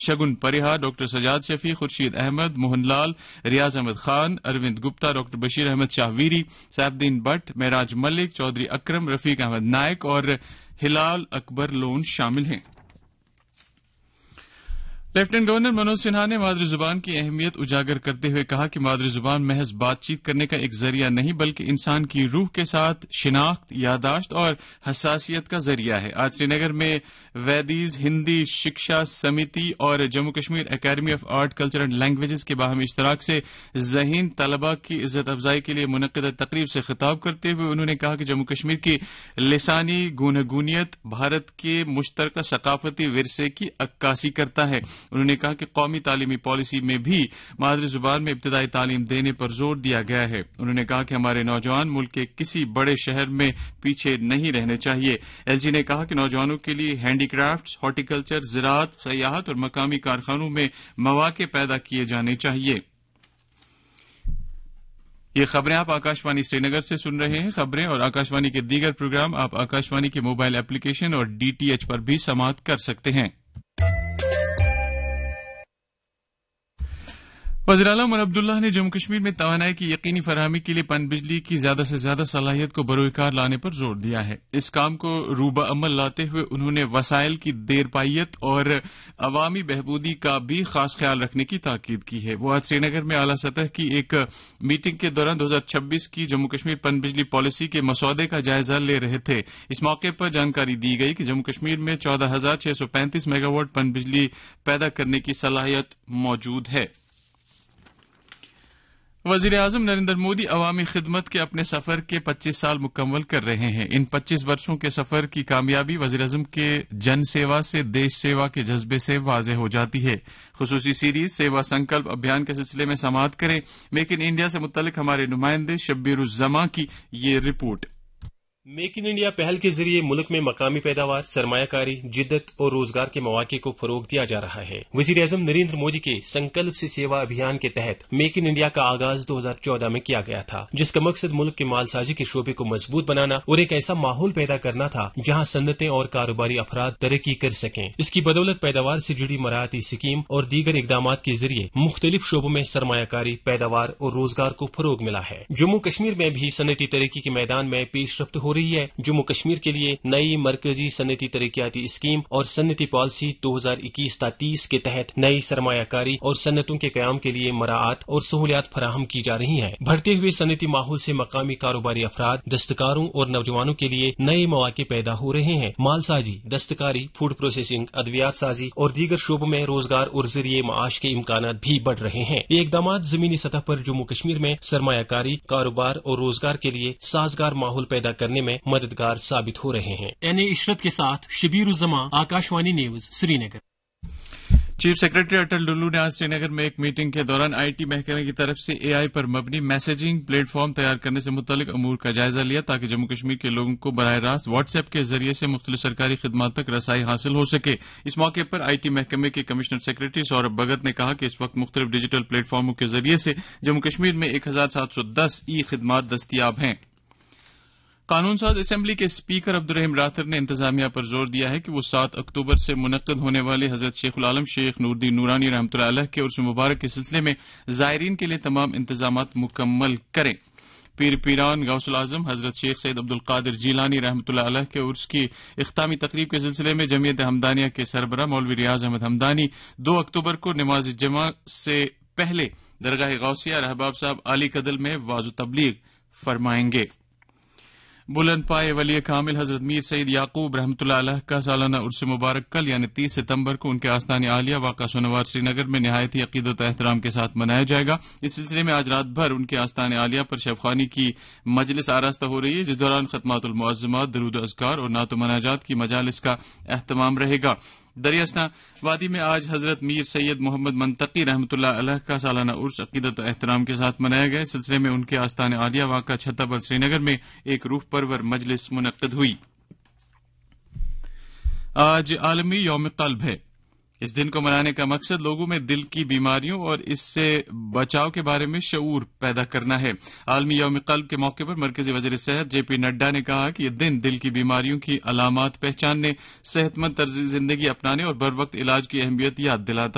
Shagun پریہا، doctor Sajjad Shafi, Khurshid Ahmad, Mohan Lal, Riyaz Ahmad Khan, Arvind Gupta, doctor Bashir Ahmad Shah very, safe Uddin but, معراج ملک، چودھری اکرم، رفیق احمد نائک اور ہلال اکبر loan شامل ہیں۔ لیفٹیننٹ گورنر منوج سنہا نے مادری زبان کی اہمیت اجاگر کرتے ہوئے کہا کہ مادری زبان محض بات چیت کرنے کا ایک ذریعہ نہیں بلکہ انسان کی روح کے ساتھ شناخت، یادداشت اور حساسیت کا ذریعہ ہے۔ آج سری نگر میں ویدیز ہندی شکشا سمیتی اور Jammu Kashmir academy of art culture and languages کے باہمی اشتراک سے ذہین طلباء کی عزت افزائی کے لیے منعقدہ تقریب سے خطاب کرتے ہوئے انہوں نے کہا کہ جموں کشمیر کی لسانی گوناگونیت بھارت کے مشترکہ ثقافتی ورثے کی عکاسی کرتا ہے۔ انہوں نے کہا کہ قومی تعلیمی پالیسی میں بھی مادری زبان میں ابتدائی تعلیم دینے پر زور دیا گیا ہے۔ انہوں نے کہا کہ ہمارے نوجوان ملک کے کسی بڑے شہر میں پیچھے نہیں رہنے چاہیے۔ ایل جی نے کہا کہ نوجوانوں کے لیے ہینڈی کرافٹس، ہارٹی کلچر، زراعت، سیاحت اور مقامی کارخانوں میں مواقع پیدا کیے جانے چاہیے۔ یہ خبریں آپ آکاشوانی سری نگر سے سن رہے ہیں۔ خبریں اور آکاشوانی کے دیگر پروگرام آپ آکاشوانی کے موبائل اپلیکیشن اور DTH پر بھی سماعت کر سکتے ہیں۔ وزیر اعلیٰ عمر عبداللہ نے جموں کشمیر میں توانائی کی یقینی فراہمی کے لیے پن بجلی کی زیادہ سے زیادہ صلاحیت کو بروئے کار لانے پر زور دیا ہے۔ اس کام کو روبہ عمل لاتے ہوئے انہوں نے وسائل کی دیر پائیت اور عوامی بہبودی کا بھی خاص خیال رکھنے کی تاکید کی ہے۔ وہ آج سری نگر میں اعلیٰ سطح کی ایک میٹنگ کے دوران 2026 کی جموں کشمیر پن بجلی پالیسی کے مسودے کا جائزہ لے رہے تھے۔ اس موقع پر جانکاری دی گئی کہ جموں کشمیر میں 14,635 میگا واٹ پن بجلی پیدا کرنے کی صلاحیت موجود ہے۔ وزیر اعظم نریندر مودی عوامی خدمت کے اپنے سفر کے 25 سال مکمل کر رہے ہیں۔ ان 25 برسوں کے سفر کی کامیابی وزیر اعظم کے جن سیوا سے دیش سیوا کے جذبے سے واضح ہو جاتی ہے۔ خصوصی سیریز سیوا سنکلپ ابھیان کے سلسلے میں سماعت کریں میک ان انڈیا سے متعلق ہمارے نمائندے شبیر الزماں کی یہ رپورٹ۔ میک ان انڈیا پہل کے ذریعے ملک میں مقامی پیداوار، سرمایہ کاری، جدت اور روزگار کے مواقع کو فروغ دیا جا رہا ہے۔ وزیر اعظم نریندر مودی کے سنکلپ سے سیوا ابھیان کے تحت میک ان انڈیا کا آغاز 2014 میں کیا گیا تھا، جس کا مقصد ملک کے مال سازی کے شعبے کو مضبوط بنانا اور ایک ایسا ماحول پیدا کرنا تھا جہاں صنعتیں اور کاروباری افراد ترقی کر سکیں۔ اس کی بدولت پیداوار سے جڑی مراعاتی اسکیم اور دیگر اقدامات کے ذریعے مختلف شعبوں میں سرمایہ کاری، پیداوار اور روزگار کو فروغ ملا ہے۔ جموں کشمیر میں بھی صنعتی ترقی کے میدان میں پیش رفت ہو رہی ہے۔ جموں کشمیر کے لیے نئی مرکزی صنعتی ترقیاتی اسکیم اور صنعتی پالیسی 2021-30 کے تحت نئی سرمایہ کاری اور صنعتوں کے قیام کے لیے مراعات اور سہولیات فراہم کی جا رہی ہیں۔ بڑھتے ہوئے صنعتی ماحول سے مقامی کاروباری افراد، دستکاروں اور نوجوانوں کے لیے نئے مواقع پیدا ہو رہے ہیں۔ مال سازی، دستکاری، فوڈ پروسیسنگ، ادویات سازی اور دیگر شعبوں میں روزگار اور ذریعے معاش کے امکانات بھی بڑھ رہے ہیں۔ یہ اقدامات زمینی سطح پر جموں کشمیر میں سرمایہ کاری، کاروبار اور روزگار کے لیے سازگار ماحول پیدا کرنے میں مددگار ثابت ہو رہے ہیں۔ عشرت کے ساتھ شبیر الزماں، آکاشوانی نیوز، سری نگر۔ چیف سیکرٹری اٹل ڈلو نے آج سری نگر میں ایک میٹنگ کے دوران IT محکمے کی طرف سے AI پر مبنی میسجنگ پلیٹ فارم تیار کرنے سے متعلق امور کا جائزہ لیا تاکہ جموں کشمیر کے لوگوں کو براہ راست واٹس ایپ کے ذریعے سے مختلف سرکاری خدمات تک رسائی حاصل ہو سکے۔ اس موقع پر IT محکمے کے کمشنر سیکرٹری سوربھ بھگت نے کہا کہ اس وقت مختلف ڈیجیٹل پلیٹ فارموں کے ذریعے سے جموں کشمیر میں 1710 خدمات دستیاب ہیں۔ قانون ساز اسمبلی کے اسپیکر عبدالرحیم راتھر نے انتظامیہ پر زور دیا ہے کہ وہ 7 اکتوبر سے منعقد ہونے والے حضرت شیخ العالم شیخ نوردین نورانی رحمۃ اللہ علیہ کے عرس مبارک کے سلسلے میں زائرین کے لیے تمام انتظامات مکمل کریں۔ پیر پیران غوث العظم حضرت شیخ سید عبدالقادر جیلانی رحمۃ اللہ علیہ کے عرس کی اختتامی تقریب کے سلسلے میں جمعیت حمدانیہ کے سربراہ مولوی ریاض احمد حمدانی 2 اکتوبر کو نماز جمعہ سے پہلے درگاہ غوثیہ رہباب صاحب علی کدل میں وعظ و تبلیغ فرمائیں گے۔ بلند پائے ولی کامل حضرت میر سید یعقوب رحمۃ اللہ علیہ کا سالانہ عرس مبارک کل یعنی 30 ستمبر کو ان کے آستان عالیہ واقع سونوار سری نگر میں نہایت ہی عقیدت و احترام کے ساتھ منایا جائے گا۔ اس سلسلے میں آج رات بھر ان کے آستان عالیہ پر شب خوانی کی مجلس آراستہ ہو رہی ہے، جس دوران ختمات المعظمات، درود و اذکار اور نعت و مناجات کی مجالس کا اہتمام رہے گا۔ دریاسنا وادی میں آج حضرت میر سید محمد منتقی رحمۃ اللہ علیہ کا سالانہ عرس عقیدت و احترام کے ساتھ منایا گیا۔ اس سلسلے میں ان کے آستان عالیہ واقع چھتابل سری نگر میں ایک روح پرور مجلس منعقد ہوئی۔ آج عالمی یوم قلب ہے۔ اس دن کو منانے کا مقصد لوگوں میں دل کی بیماریوں اور اس سے بچاؤ کے بارے میں شعور پیدا کرنا ہے۔ عالمی یوم قلب کے موقع پر مرکزی وزیر صحت JP نڈا نے کہا کہ یہ دن دل کی بیماریوں کی علامات پہچاننے، صحت مند طرز زندگی اپنانے اور بر وقت علاج کی اہمیت یاد دلاتا